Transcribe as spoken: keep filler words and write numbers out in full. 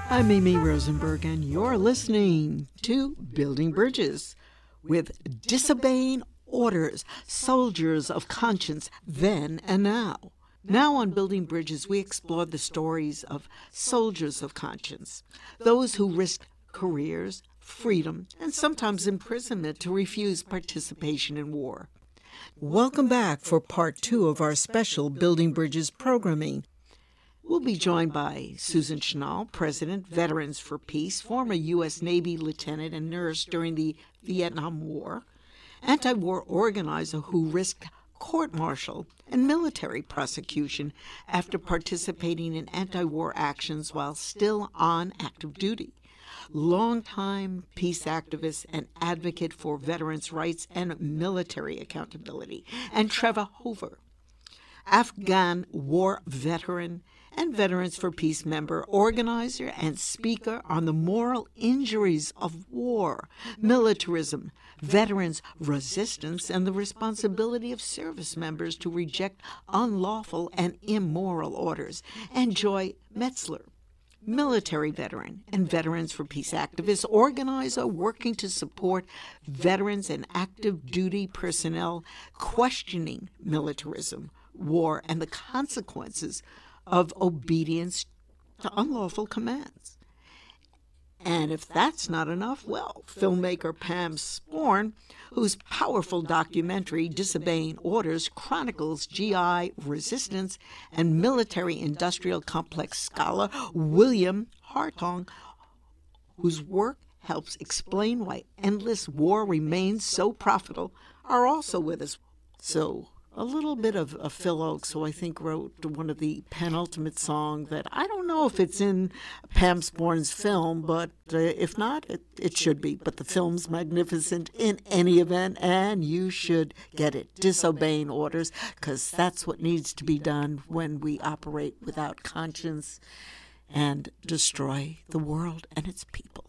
I'm Mimi Rosenberg, and you're listening to Building Bridges with Disobeying Orders, Soldiers of Conscience, Then and Now. Now on Building Bridges, we explore the stories of soldiers of conscience, those who risked careers, freedom, and sometimes imprisonment to refuse participation in war. Welcome back for part two of our special Building Bridges programming. We'll be joined by Susan Chenal, President, Veterans for Peace, former U S Navy lieutenant and nurse during the Vietnam War, anti-war organizer who risked court-martial and military prosecution after participating in anti-war actions while still on active duty, longtime peace activist and advocate for veterans' rights and military accountability, and Trevor Hoover, Afghan war veteran and Veterans for Peace member, organizer, and speaker on the moral injuries of war, militarism, veterans' resistance, and the responsibility of service members to reject unlawful and immoral orders, and Joy Metzler, military veteran and Veterans for Peace activist, organizer working to support veterans and active duty personnel questioning militarism, war, and the consequences of obedience to unlawful commands. And if that's not enough, well, filmmaker Pam Sporn, whose powerful documentary Disobeying Orders chronicles G I resistance, and military-industrial complex scholar William Hartung, whose work helps explain why endless war remains so profitable, are also with us. So a little bit of, of Phil Oakes, who I think wrote one of the penultimate song that I don't know if it's in Pam Sporn's film, but uh, if not, it, it should be. But the film's magnificent in any event, and you should get it. Disobeying Orders, because that's what needs to be done when we operate without conscience and destroy the world and its people.